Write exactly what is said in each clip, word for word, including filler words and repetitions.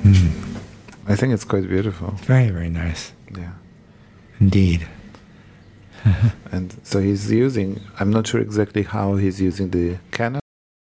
Mm. I think it's quite beautiful. Very, very nice. Yeah. Indeed. And so he's using, I'm not sure exactly how he's using the canon,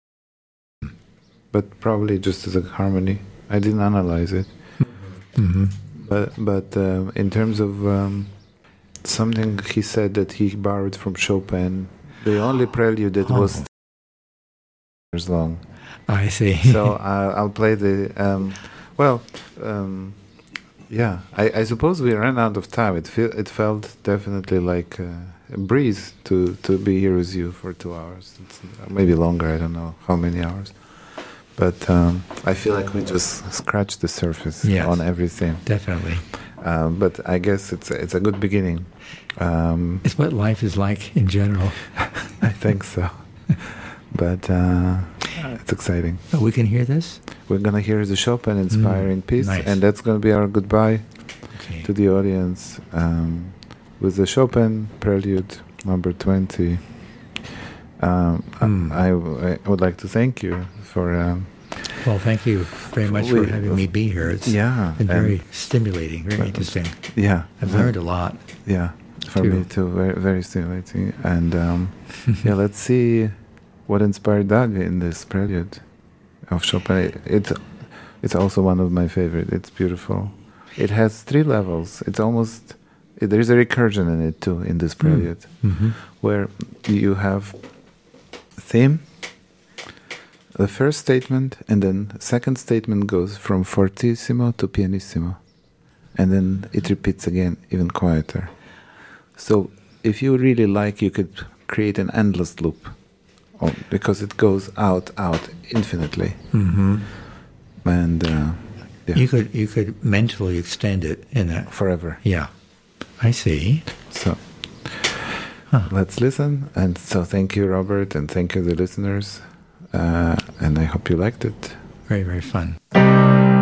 but probably just as a harmony. I didn't analyze it. Mm-hmm. But but um, in terms of um, something he said that he borrowed from Chopin, the only prelude that Oh. was years long. I see. So uh, I'll play the, um, well, um, yeah, I, I suppose we ran out of time. It feel, it felt definitely like uh, a breeze to, to be here with you for two hours. It's maybe longer, I don't know how many hours. But um, I feel like we just scratched the surface Yes. on everything. Definitely. Um, but I guess it's a, it's a good beginning. Um, It's what life is like in general. I think so. But uh, it's exciting. Oh, we can hear this? We're going to hear the Chopin inspiring Mm, piece, nice. and that's going to be our goodbye Okay. to the audience um, with the Chopin Prelude number twenty. Um, Mm. I, I would like to thank you for... Um, Well, thank you very much for We- having me be here. It's yeah. been very and- stimulating, very interesting. Yeah. I've learned a lot. Yeah, for too. me too. Very, very stimulating. And um, yeah, let's see what inspired Doug in this prelude of Chopin. It's it's also one of my favorite. It's beautiful. It has three levels. It's almost it, there is a recursion in it too in this prelude, Mm-hmm. where you have theme, the first statement, and then second statement goes from fortissimo to pianissimo, and then it repeats again, even quieter. So if you really like, you could create an endless loop, oh, because it goes out, out infinitely. Mm-hmm. And uh, yeah, You could you could mentally extend it in that. forever. Yeah, I see. So Huh. let's listen. And so thank you, Robert, and thank you, the listeners. Uh, and I hope you liked it. Very, very fun.